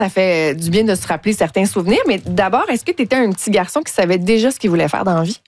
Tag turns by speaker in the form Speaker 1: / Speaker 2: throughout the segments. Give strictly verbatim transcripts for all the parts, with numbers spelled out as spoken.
Speaker 1: Ça fait du bien de se rappeler certains souvenirs. Mais d'abord, est-ce que tu étais un petit garçon qui savait déjà ce qu'il voulait faire dans la vie?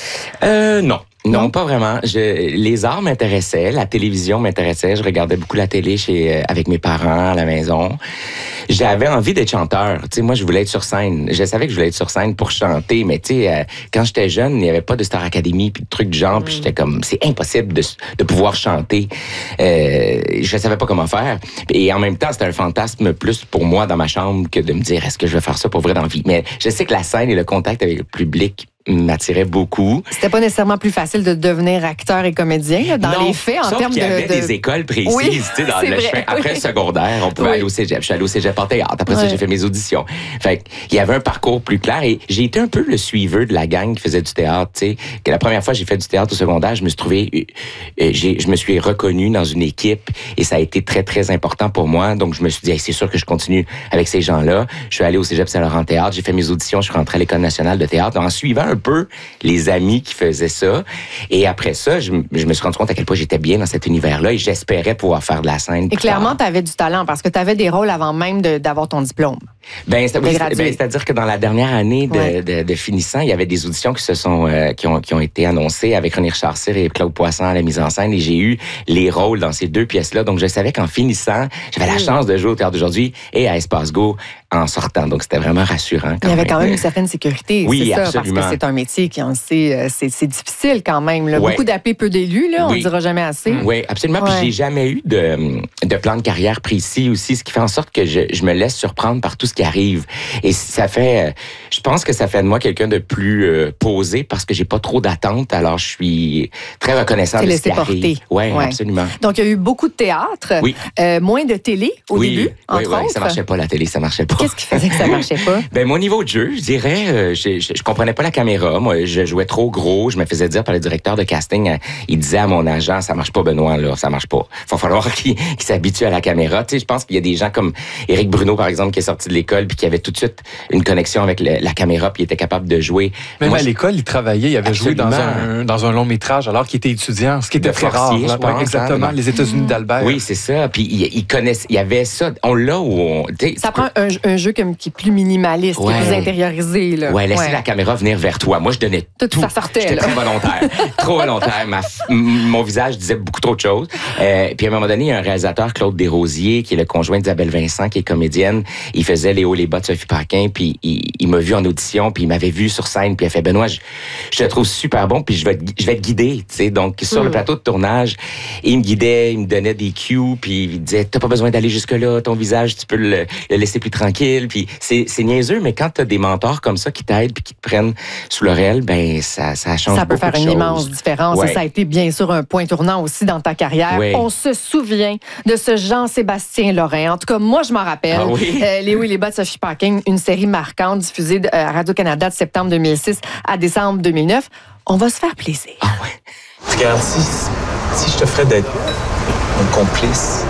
Speaker 2: Euh, non. Non,
Speaker 1: Non,
Speaker 2: pas vraiment. Je, les arts m'intéressaient, la télévision m'intéressait. Je regardais beaucoup la télé chez, avec mes parents à la maison. J'avais envie d'être chanteur. Tu sais, moi, je voulais être sur scène. Je savais que je voulais être sur scène pour chanter, mais tu sais, euh, quand j'étais jeune, il n'y avait pas de Star Academy puis de trucs du genre. Mm. Puis j'étais comme, c'est impossible de, de pouvoir chanter. Euh, je savais pas comment faire. Et en même temps, c'était un fantasme plus pour moi dans ma chambre que de me dire, est-ce que je vais faire ça pour vrai dans la vie? Mais je sais que la scène et le contact avec le public m'attirait beaucoup.
Speaker 1: C'était pas nécessairement plus facile de devenir acteur et comédien, là, dans
Speaker 2: non,
Speaker 1: les faits, en
Speaker 2: sauf
Speaker 1: termes de...
Speaker 2: qu'il y avait
Speaker 1: de...
Speaker 2: des écoles précises.
Speaker 1: Oui,
Speaker 2: tu sais, dans
Speaker 1: c'est
Speaker 2: le
Speaker 1: vrai,
Speaker 2: chemin. Après
Speaker 1: oui.
Speaker 2: le secondaire, on pouvait
Speaker 1: Oui.
Speaker 2: aller au cégep. Je suis allé au cégep en théâtre. Après
Speaker 1: Ouais.
Speaker 2: ça, j'ai fait mes auditions. Fait il y avait un parcours plus clair et j'ai été un peu le suiveur de la gang qui faisait du théâtre. Tu sais, que la première fois que j'ai fait du théâtre au secondaire, je me suis trouvé, euh, j'ai, je me suis reconnu dans une équipe et ça a été très, très important pour moi. Donc, je me suis dit, hey, c'est sûr que je continue avec ces gens-là. Je suis allé au cégep Saint-Laurent Théâtre. J'ai fait mes auditions. Je suis rentré à l'École nationale de théâtre en suivant un peu les amis qui faisaient ça. Et après ça, je, je me suis rendu compte à quel point j'étais bien dans cet univers-là et j'espérais pouvoir faire de la scène.
Speaker 1: Et clairement, tu avais du talent parce que tu avais des rôles avant même de, d'avoir ton diplôme.
Speaker 2: Ben, c'est, oui,
Speaker 1: gradué.
Speaker 2: ben, c'est-à-dire que dans la dernière année de,
Speaker 1: Ouais.
Speaker 2: de, de finissant, il y avait des auditions qui se sont euh, qui ont qui ont été annoncées avec René Richard Cyr et Claude Poisson à la mise en scène et j'ai eu les rôles dans ces deux pièces-là. Donc je savais qu'en finissant, j'avais la chance de jouer au théâtre d'aujourd'hui et à Espace Go en sortant. Donc c'était vraiment rassurant.
Speaker 1: Il y avait quand même une certaine sécurité.
Speaker 2: Oui,
Speaker 1: c'est ça,
Speaker 2: absolument.
Speaker 1: parce que c'est un métier qui, on sait, euh, c'est, c'est difficile quand même. Là.
Speaker 2: Ouais.
Speaker 1: Beaucoup d'appelés, peu d'élus, là, on
Speaker 2: Oui.
Speaker 1: ne dira jamais assez.
Speaker 2: Oui, absolument.
Speaker 1: Ouais.
Speaker 2: Puis j'ai jamais eu de, de plan de carrière précis aussi, ce qui fait en sorte que je, je me laisse surprendre par tout ce qui arrive. Et ça fait, je pense que ça fait de moi quelqu'un de plus euh, posé parce que j'ai pas trop d'attentes. Alors je suis très reconnaissant
Speaker 1: T'es
Speaker 2: de ce qui
Speaker 1: laissé porter.
Speaker 2: arrive. Ouais,
Speaker 1: Ouais.
Speaker 2: absolument.
Speaker 1: Donc, il y a eu beaucoup de théâtre,
Speaker 2: Oui.
Speaker 1: euh, moins de télé au
Speaker 2: oui,
Speaker 1: début, entre
Speaker 2: oui, oui,
Speaker 1: autres.
Speaker 2: ça marchait pas la télé, ça marchait pas.
Speaker 1: Qu'est-ce qui faisait que ça marchait pas?
Speaker 2: Ben mon niveau de jeu, je dirais, euh, je, je, je comprenais pas la caméra. Moi, je jouais trop gros. Je me faisais dire par le directeur de casting, euh, il disait à mon agent, ça marche pas, Benoît, là, ça marche pas. Il va falloir qu'il, qu'il s'habitue à la caméra. Tu sais, je pense qu'il y a des gens comme Éric Bruno, par exemple, qui est sorti de l'école puis qui avait tout de suite une connexion avec le, la caméra puis il était capable de jouer.
Speaker 3: Même
Speaker 2: Moi,
Speaker 3: à
Speaker 2: je-
Speaker 3: l'école, il travaillait, il avait
Speaker 2: Absolument.
Speaker 3: joué dans un, dans un long métrage alors qu'il était étudiant, ce qui était
Speaker 2: De
Speaker 3: très rare.
Speaker 2: Forcier,
Speaker 3: là.
Speaker 2: je pense,
Speaker 3: Ouais, exactement,
Speaker 2: hein.
Speaker 3: les États-Unis d'Albert.
Speaker 2: Oui, c'est ça. Puis il, il connaissait, il y avait ça. On l'a où on. tu sais,
Speaker 1: Ça
Speaker 2: tu peux-
Speaker 1: prend un, un jeu comme, qui est plus minimaliste, qui
Speaker 2: Ouais.
Speaker 1: est plus intériorisé. Là.
Speaker 2: Ouais, laisser la caméra venir vers toi. Moi, je donnais
Speaker 1: Tout,
Speaker 2: tout.
Speaker 1: ça sortait,
Speaker 2: J'étais
Speaker 1: là.
Speaker 2: très volontaire. trop volontaire. Ma, f- m- mon visage disait beaucoup trop de choses. Euh, puis à un moment donné, il y a un réalisateur, Claude Desrosiers, qui est le conjoint d'Isabelle Vincent, qui est comédienne. Il faisait Les hauts les bas de Sophie Paquin, puis il, il m'a vu en audition, puis il m'avait vu sur scène, puis il a fait, Benoît, je, je te trouve super bon, puis je vais te, je vais te guider, tu sais. Donc, sur
Speaker 1: Mm.
Speaker 2: le plateau de tournage, il me guidait, il me donnait des cues, puis il disait, t'as pas besoin d'aller jusque-là, ton visage, tu peux le, le laisser plus tranquille. Puis c'est, c'est niaiseux, mais quand t'as des mentors comme ça qui t'aident, puis qui te prennent sous l'oreille, ben ça, ça change
Speaker 1: Ça peut
Speaker 2: beaucoup
Speaker 1: faire
Speaker 2: de
Speaker 1: une
Speaker 2: choses.
Speaker 1: immense différence.
Speaker 2: Ouais.
Speaker 1: Et ça a été bien sûr un point tournant aussi dans ta carrière.
Speaker 2: Ouais.
Speaker 1: On se souvient de ce Jean-Sébastien Lorrain. En tout cas, moi, je m'en rappelle.
Speaker 2: Ah oui?
Speaker 1: Euh, Les hauts et les bas de Sophie Paquin, une série marquante diffusée de- euh, à Radio-Canada de septembre deux mille six à décembre deux mille neuf. On va se faire plaisir.
Speaker 2: Ah ouais.
Speaker 4: Regarde, si, si je te ferais d'être mon complice,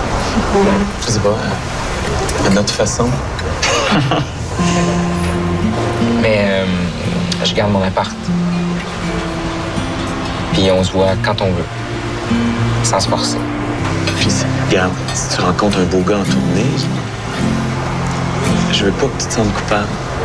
Speaker 4: je sais pas, à, à notre façon. Mais euh, je garde mon appart. Puis on se voit quand on veut, sans se forcer.
Speaker 5: Puis, regarde, si tu rencontres un beau gars en tournée, je veux pas que tu te sentes coupable.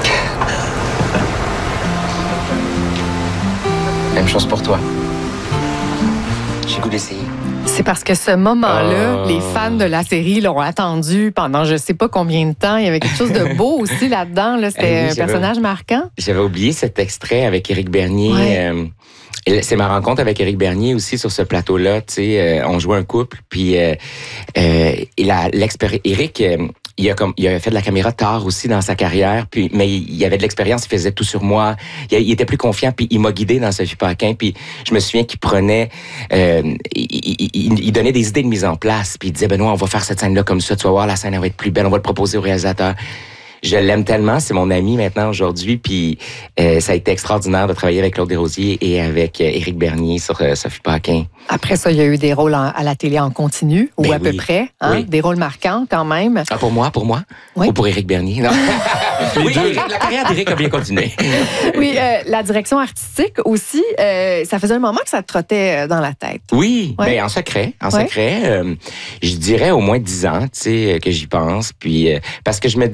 Speaker 4: Même chose pour toi. J'ai le goût d'essayer.
Speaker 1: C'est parce que ce moment-là,
Speaker 2: Oh.
Speaker 1: les fans de la série l'ont attendu pendant je sais pas combien de temps. Il y avait quelque chose de beau aussi là-dedans. Là. C'était
Speaker 2: Eh oui,
Speaker 1: un
Speaker 2: j'avais-
Speaker 1: personnage marquant.
Speaker 2: J'avais oublié cet extrait avec Éric Bernier.
Speaker 1: Ouais.
Speaker 2: Euh, et c'est ma rencontre avec Éric Bernier aussi sur ce plateau-là. Tu sais, euh, on jouait un couple, puis euh, euh, il a l'expérience. Éric, euh, il a comme, il a fait de la caméra tard aussi dans sa carrière, puis mais il, il avait de l'expérience, il faisait tout sur moi. Il, il était plus confiant, puis il m'a guidé dans Sophie Paquin. Puis je me souviens qu'il prenait, euh, il, il, il, il donnait des idées de mise en place, puis il disait Benoît, on va faire cette scène-là comme ça. Tu vas voir, la scène elle va être plus belle. On va le proposer au réalisateur. Je l'aime tellement, c'est mon ami maintenant aujourd'hui, puis euh, ça a été extraordinaire de travailler avec Claude Desrosiers et avec euh, Éric Bernier sur euh, Sophie Paquin.
Speaker 1: Après ça, il y a eu des rôles en- à la télé en continu, ou
Speaker 2: Ben
Speaker 1: à peu
Speaker 2: oui.
Speaker 1: près. Hein?
Speaker 2: Oui.
Speaker 1: Des rôles marquants quand même.
Speaker 2: Ah, pour moi, pour moi?
Speaker 1: Oui.
Speaker 2: Ou pour Éric Bernier? Non. Oui, Éric, la carrière d'Éric a bien continué.
Speaker 1: Oui, euh, la direction artistique aussi, euh, ça faisait un moment que ça te trottait euh, dans la tête.
Speaker 2: Oui,
Speaker 1: Ouais.
Speaker 2: ben en secret, en
Speaker 1: Ouais.
Speaker 2: secret, euh, je dirais au moins dix ans, tu sais, que j'y pense, puis euh, parce que je me